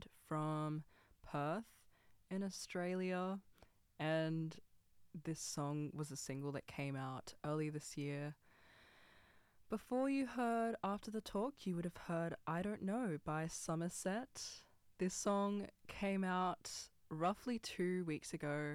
band from Perth in Australia, and this song was a single that came out early this year. Before you heard After the Talk, you would have heard I Don't Know by Somerset. This song came out roughly 2 weeks ago.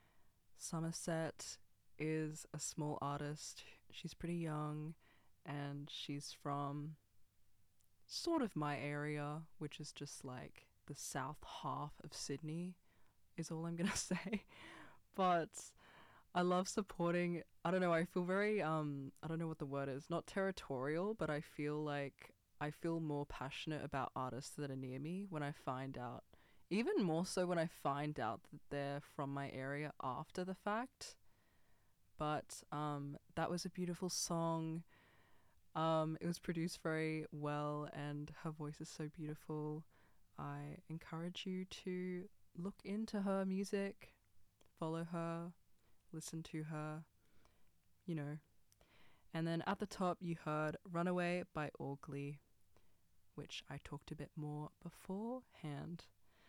Somerset is a small artist. She's pretty young and she's from sort of my area, which is just like the south half of Sydney, is all I'm gonna say. But I love supporting, I don't know, I feel very, I don't know what the word is, not territorial, but I feel like I feel more passionate about artists that are near me when I find out, even more so when I find out that they're from my area after the fact. But that was a beautiful song. It was produced very well and her voice is so beautiful. I encourage you to look into her music, follow her, listen to her, you know. And then at the top you heard Runaway by Augley, which I talked a bit more beforehand.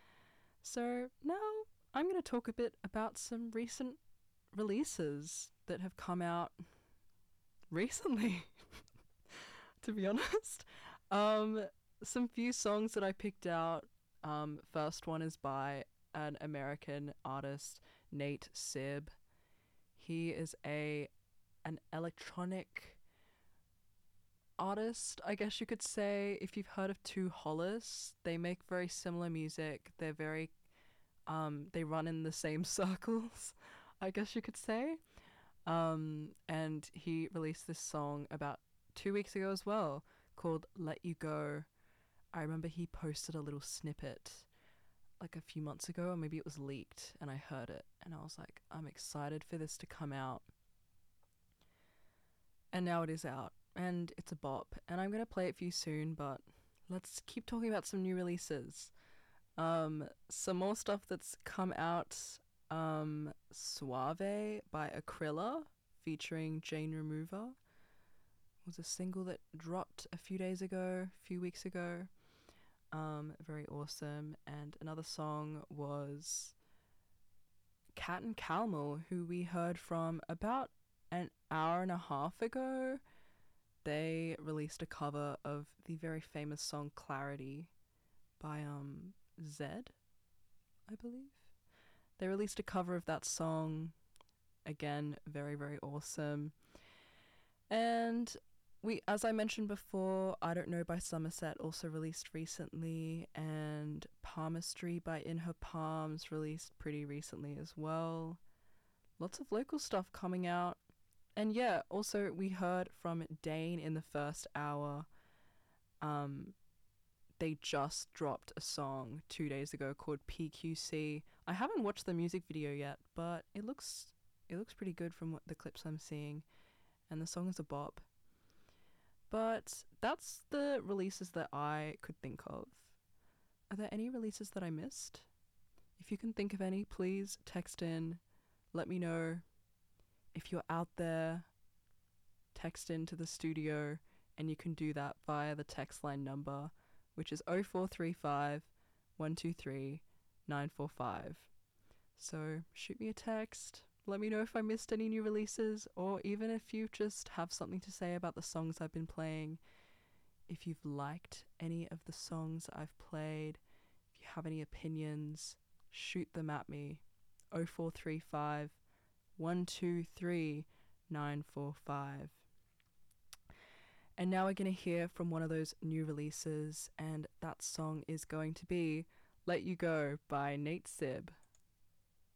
So now I'm going to talk a bit about some recent releases that have come out recently, to be honest. Some few songs that I picked out. First one is by an American artist, Nate Sibb. He is an electronic artist, I guess you could say. If you've heard of Two Hollis, they make very similar music. They're very they run in the same circles, I guess you could say. And he released this song about 2 weeks ago as well, called Let You Go. I remember he posted a little snippet like a few months ago, or maybe it was leaked, and I heard it and I was like, I'm excited for this to come out. And now it is out and it's a bop, and I'm going to play it for you soon, but let's keep talking about some new releases. Some more stuff that's come out. Suave by Aquila featuring Jane Remover was a single that dropped a few weeks ago. Very awesome. And another song was Cat and Calmal, who we heard from about an hour and a half ago. They released a cover of the very famous song Clarity by Zed, I believe. They released a cover of that song. Again, very, very awesome. And as I mentioned before, I Don't Know by Somerset also released recently, and Palmistry by In Her Palms released pretty recently as well. Lots of local stuff coming out. And yeah, also we heard from Dane in the first hour. They just dropped a song 2 days ago called PQC. I haven't watched the music video yet, but it looks pretty good from the clips I'm seeing, and the song is a bop. But that's the releases that I could think of. Are there any releases that I missed? If you can think of any, please text in, let me know. If you're out there, text into the studio, and you can do that via the text line number, which is 0435 123 945. So shoot me a text, let me know if I missed any new releases, or even if you just have something to say about the songs I've been playing. If you've liked any of the songs I've played, if you have any opinions, shoot them at me. 0435 123 945. And now we're going to hear from one of those new releases, and that song is going to be Let You Go by Nate Sibb.